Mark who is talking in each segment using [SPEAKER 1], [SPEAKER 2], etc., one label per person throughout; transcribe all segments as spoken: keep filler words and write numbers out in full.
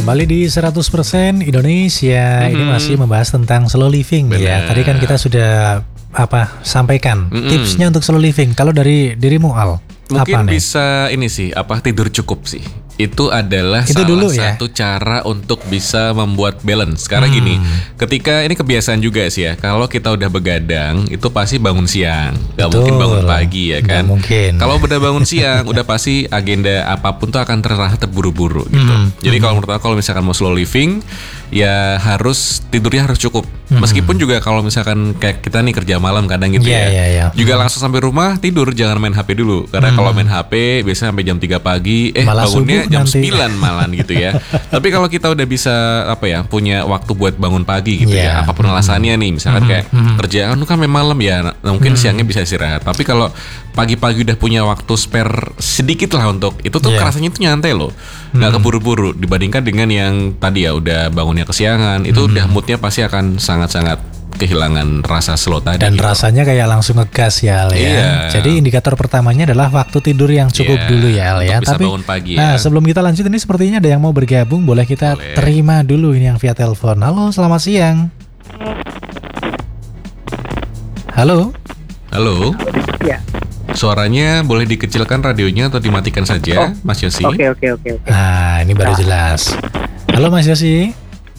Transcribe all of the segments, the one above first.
[SPEAKER 1] Kembali di seratus persen Indonesia. Mm-hmm. Ini masih membahas tentang slow living. Bener. Ya. Tadi kan kita sudah apa sampaikan mm-hmm. tipsnya untuk slow living. Kalau dari dirimu Al,
[SPEAKER 2] mungkin
[SPEAKER 1] apa
[SPEAKER 2] bisa nih? ini sih apa tidur cukup sih. Itu adalah
[SPEAKER 1] itu
[SPEAKER 2] salah
[SPEAKER 1] dulu,
[SPEAKER 2] satu
[SPEAKER 1] ya?
[SPEAKER 2] cara untuk bisa membuat balance. Karena hmm. gini, ketika ini kebiasaan juga sih ya. Kalau kita udah begadang, itu pasti bangun siang. Gak
[SPEAKER 1] Betul.
[SPEAKER 2] mungkin bangun pagi ya kan.
[SPEAKER 1] Gak mungkin.
[SPEAKER 2] Kalau udah bangun siang, udah pasti agenda apapun tuh akan terarah terburu-buru gitu. Hmm. Jadi hmm. kalau menurut aku kalau misalkan mau slow living, ya harus tidurnya harus cukup. Hmm. Meskipun juga kalau misalkan kayak kita nih kerja malam kadang gitu
[SPEAKER 1] yeah,
[SPEAKER 2] ya.
[SPEAKER 1] Yeah, yeah.
[SPEAKER 2] Juga
[SPEAKER 1] hmm.
[SPEAKER 2] langsung sampai rumah tidur, jangan main H P dulu. Karena hmm. kalau main H P biasanya sampai jam tiga pagi, eh
[SPEAKER 1] malah
[SPEAKER 2] bangunnya jam
[SPEAKER 1] nanti.
[SPEAKER 2] sembilan malan gitu ya. Tapi kalau kita udah bisa apa ya punya waktu buat bangun pagi gitu yeah. ya, apapun alasannya nih, misalkan mm-hmm. kayak mm-hmm. kerjaan lu kan memang malam ya, nah, mungkin mm-hmm. siangnya bisa istirahat. Tapi kalau pagi-pagi udah punya waktu spare sedikit lah untuk itu tuh yeah. rasanya tuh nyantai loh, nggak mm-hmm. keburu-buru dibandingkan dengan yang tadi ya udah bangunnya kesiangan, itu mm-hmm. udah moodnya pasti akan sangat-sangat kehilangan rasa slow tadi.
[SPEAKER 1] Dan
[SPEAKER 2] gitu.
[SPEAKER 1] rasanya kayak langsung ngegas ya Al ya.
[SPEAKER 2] Iya.
[SPEAKER 1] Jadi indikator pertamanya adalah waktu tidur yang cukup yeah, dulu ya Al ya.
[SPEAKER 2] Bisa
[SPEAKER 1] Tapi
[SPEAKER 2] bangun pagi
[SPEAKER 1] nah,
[SPEAKER 2] ya.
[SPEAKER 1] sebelum kita lanjut ini sepertinya ada yang mau bergabung, boleh kita boleh. terima dulu ini yang via telepon. Halo, selamat siang. Halo.
[SPEAKER 2] Halo.
[SPEAKER 3] Ya.
[SPEAKER 2] Suaranya boleh dikecilkan radionya atau dimatikan saja, oh. Mas Yosi.
[SPEAKER 3] Oke oke oke.
[SPEAKER 1] Nah, ini baru nah. jelas. Halo Mas Yosi.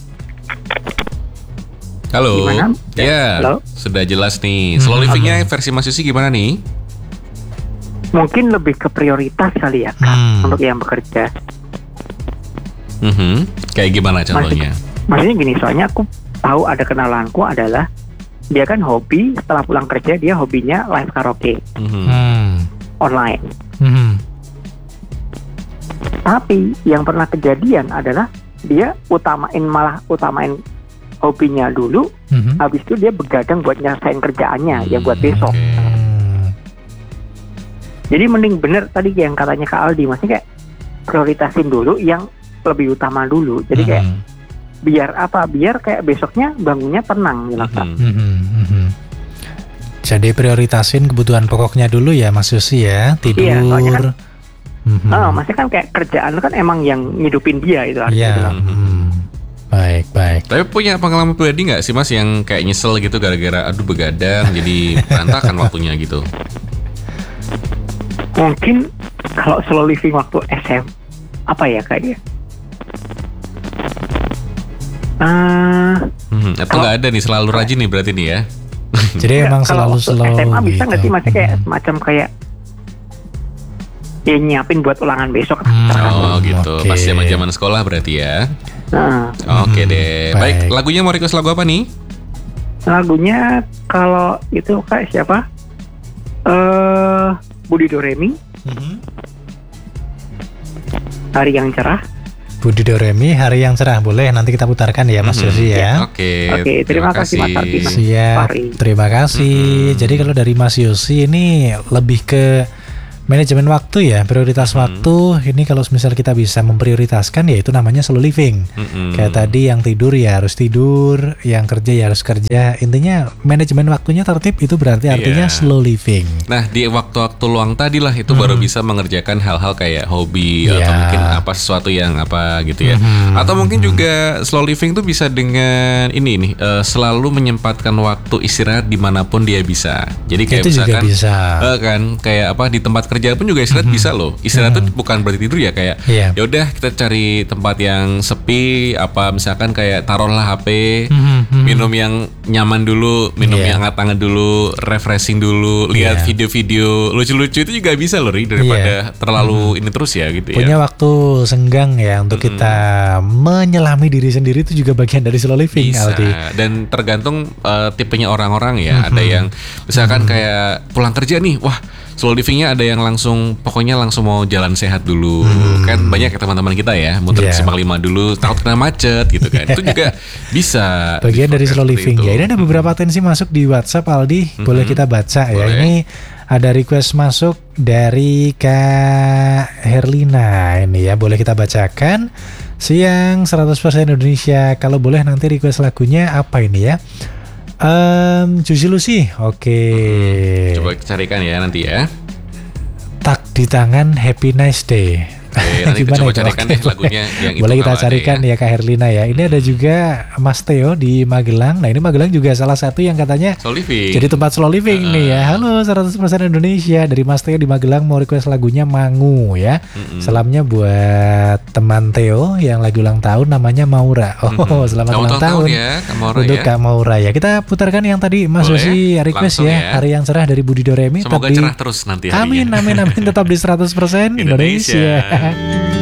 [SPEAKER 2] Halo.
[SPEAKER 3] Gimana?
[SPEAKER 2] Ya,
[SPEAKER 3] Halo?
[SPEAKER 2] Sudah jelas nih. Slow livingnya okay. versi Mas Yosi gimana nih?
[SPEAKER 3] Mungkin lebih ke prioritas kali ya, Kak, hmm. untuk yang bekerja.
[SPEAKER 2] Mm-hmm. Kayak gimana contohnya?
[SPEAKER 3] Maksud, maksudnya gini, soalnya aku tahu ada kenalanku adalah dia kan hobi setelah pulang kerja dia hobinya live karaoke
[SPEAKER 2] mm-hmm.
[SPEAKER 3] online.
[SPEAKER 1] Mm-hmm.
[SPEAKER 3] Tapi yang pernah kejadian adalah dia utamain malah utamain hobinya dulu, mm-hmm. habis itu dia begadang buat nyelesain kerjaannya hmm, yang buat besok.
[SPEAKER 1] Okay.
[SPEAKER 3] Jadi mending bener tadi yang katanya Kak Aldi, maksudnya kayak prioritasin dulu yang lebih utama dulu. Jadi kayak mm-hmm. biar apa? Biar kayak besoknya bangunnya tenang gitu.
[SPEAKER 1] Mm-hmm. Mm-hmm. Jadi prioritasin kebutuhan pokoknya dulu ya Mas Yosi ya, tidur.
[SPEAKER 3] Iya, soalnya kan,
[SPEAKER 1] mm-hmm.
[SPEAKER 3] oh, maksudnya kan kayak kerjaan kan emang yang ngidupin dia itu artinya.
[SPEAKER 1] Yeah. Mm-hmm. Baik, baik.
[SPEAKER 2] Tapi punya pengalaman pribadi nggak sih Mas yang kayak nyesel gitu gara-gara aduh begadang jadi berantakan waktunya gitu?
[SPEAKER 3] Mungkin kalau slow living waktu S M apa ya kayaknya? Uh,
[SPEAKER 2] hmm, atau nggak ada nih selalu rajin nih berarti nih ya?
[SPEAKER 1] Jadi emang selalu slow.
[SPEAKER 3] S M A bisa nggak
[SPEAKER 1] gitu.
[SPEAKER 3] sih masih kayak semacam kayak ya nyiapin buat ulangan besok.
[SPEAKER 2] Hmm, oh gitu.
[SPEAKER 1] Okay.
[SPEAKER 2] Pas zaman-zaman sekolah berarti ya.
[SPEAKER 3] Nah.
[SPEAKER 2] Oke okay deh. Baik. Baik, lagunya mau request lagu apa nih?
[SPEAKER 3] Lagunya kalau itu kayak siapa? Eh uh, Budi Doremi.
[SPEAKER 1] Mm-hmm.
[SPEAKER 3] Hari yang cerah.
[SPEAKER 1] Budi Doremi, Hari yang cerah. Boleh nanti kita putarkan ya Mas Yosi mm-hmm. ya.
[SPEAKER 2] Oke. Okay,
[SPEAKER 3] Oke, okay, terima, terima kasih Mas Ardi.
[SPEAKER 1] Siap. Terima kasih. Mm-hmm. Jadi kalau dari Mas Yosi ini lebih ke manajemen waktu ya, prioritas hmm. waktu. Ini kalau misal kita bisa memprioritaskan ya itu namanya slow living. Hmm. Kayak tadi yang tidur ya harus tidur, yang kerja ya harus kerja. Intinya manajemen waktunya tertib, itu berarti artinya yeah. slow living.
[SPEAKER 2] Nah di waktu-waktu luang tadi lah itu hmm. baru bisa mengerjakan hal-hal kayak hobi yeah. atau mungkin apa sesuatu yang apa gitu ya. Hmm. Atau mungkin hmm. juga slow living tuh bisa dengan ini nih uh, selalu menyempatkan waktu istirahat dimanapun dia bisa. Jadi kayak
[SPEAKER 1] itu
[SPEAKER 2] misalkan
[SPEAKER 1] bisa.
[SPEAKER 2] Uh, kan kayak apa di tempat kerja kerja pun juga istirahat mm-hmm. bisa loh. Istirahat mm-hmm. tuh bukan berarti tidur ya, kayak yeah. ya udah kita cari tempat yang sepi, apa misalkan kayak taruhlah H P, mm-hmm. minum yang nyaman dulu, minum yeah. yang hangat-hangat dulu, refreshing dulu, lihat yeah. video-video lucu-lucu itu juga bisa loh, Ri, daripada yeah. terlalu mm-hmm. ini terus ya gitu ya.
[SPEAKER 1] Punya waktu senggang ya untuk mm-hmm. kita menyelami diri sendiri itu juga bagian dari slow living,
[SPEAKER 2] bisa.
[SPEAKER 1] Aldi.
[SPEAKER 2] Dan tergantung uh, tipenya orang-orang ya. Mm-hmm. Ada yang misalkan mm-hmm. kayak pulang kerja nih, wah slow livingnya ada yang langsung pokoknya langsung mau jalan sehat dulu, hmm. kan banyak ya teman-teman kita ya muter yeah. Simpang lima dulu takut kena macet gitu kan. Itu juga bisa
[SPEAKER 1] bagian dari slow living ya. Ini ada beberapa atensi masuk di WhatsApp Aldi, mm-hmm. boleh kita baca ya. Boleh. Ini ada request masuk dari Kak Herlina ini ya, boleh kita bacakan. Siang seratus persen Indonesia, kalau boleh nanti request lagunya apa ini ya? Um, Juicy Lucy, oke. Okay.
[SPEAKER 2] Coba carikan ya nanti ya.
[SPEAKER 1] Tak di tangan Happy Nice Day.
[SPEAKER 2] nanti kita coba carikan deh lagunya yang itu.
[SPEAKER 1] Boleh kita carikan ya. ya Kak Herlina ya. Ini ada juga Mas Theo di Magelang. Nah ini Magelang juga salah satu yang katanya
[SPEAKER 2] slow living.
[SPEAKER 1] Jadi tempat slow living uh. nih ya. Halo seratus persen Indonesia, dari Mas Theo di Magelang mau request lagunya Mangu ya. Mm-hmm. Salamnya buat teman Theo yang lagi ulang tahun namanya Maura. Oh mm-hmm. selamat
[SPEAKER 2] Kamu
[SPEAKER 1] ulang tahun
[SPEAKER 2] ya, Kak Maura
[SPEAKER 1] untuk
[SPEAKER 2] ya.
[SPEAKER 1] Kak Maura ya. Kita putarkan yang tadi Mas Yosi request ya, ya. Hari yang cerah dari Budi Doremi.
[SPEAKER 2] Semoga
[SPEAKER 1] di...
[SPEAKER 2] cerah terus nanti harinya.
[SPEAKER 1] Amin amin amin tetap di seratus persen Indonesia, Indonesia.